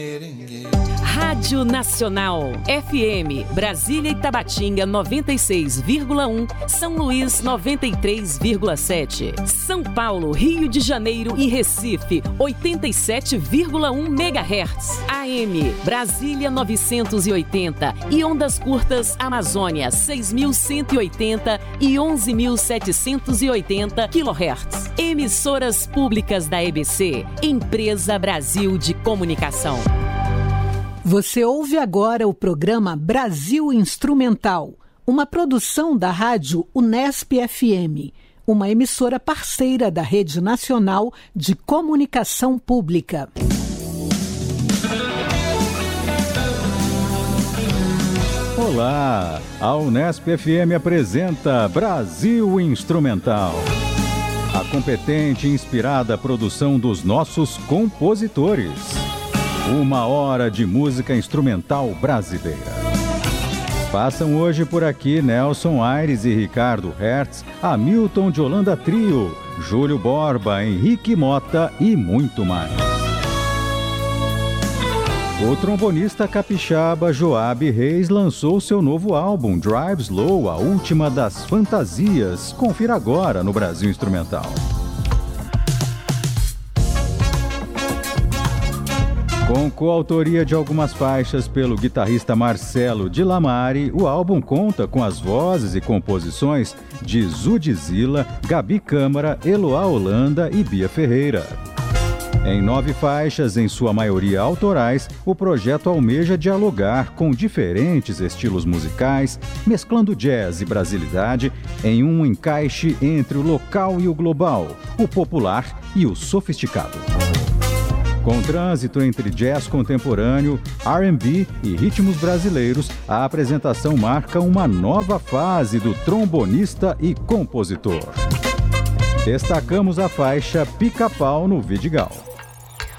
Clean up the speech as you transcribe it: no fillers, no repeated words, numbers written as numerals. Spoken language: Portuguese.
Rádio Nacional, FM, Brasília e Tabatinga 96,1, São Luís 93,7, São Paulo, Rio de Janeiro e Recife 87,1 MHz, AM, Brasília 980 e ondas curtas Amazônia 6.180 e 11.780 kHz. Emissoras públicas da EBC, Empresa Brasil de Comunicação. Você ouve agora o programa Brasil Instrumental, uma produção da rádio Unesp FM, uma emissora parceira da Rede Nacional de Comunicação Pública. Olá, a Unesp FM apresenta Brasil Instrumental. A competente e inspirada produção dos nossos compositores. 1 hora de música instrumental brasileira. Passam hoje por aqui Nelson Aires e Ricardo Hertz, Hamilton de Holanda Trio, Júlio Borba, Henrique Mota e muito mais. O trombonista capixaba Joab Reis lançou seu novo álbum Drive Slow, a última das fantasias. Confira agora no Brasil Instrumental. Com coautoria de algumas faixas pelo guitarrista Marcelo de Lamare, o álbum conta com as vozes e composições de Zudzilla, Gabi Câmara, Eloá Holanda e Bia Ferreira. Em 9 faixas, em sua maioria autorais, o projeto almeja dialogar com diferentes estilos musicais, mesclando jazz e brasilidade em um encaixe entre o local e o global, o popular e o sofisticado. Com trânsito entre jazz contemporâneo, R&B e ritmos brasileiros, a apresentação marca uma nova fase do trombonista e compositor. Destacamos a faixa Pica-Pau no Vidigal.